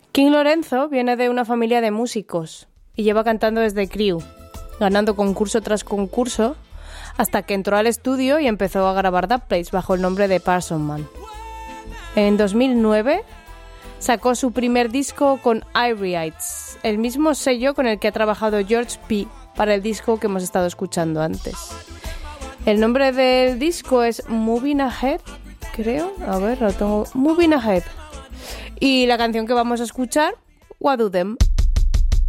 King Lorenzo viene de una familia de músicos y lleva cantando desde crío, ganando concurso tras concurso, hasta que entró al estudio y empezó a grabar dubplates bajo el nombre de Parson Man. En 2009 sacó su primer disco con Ivorytes, el mismo sello con el que ha trabajado George P. para el disco que hemos estado escuchando antes. El nombre del disco es Moving Ahead, creo. A ver, lo tengo. Moving Ahead. Y la canción que vamos a escuchar, What Do Them.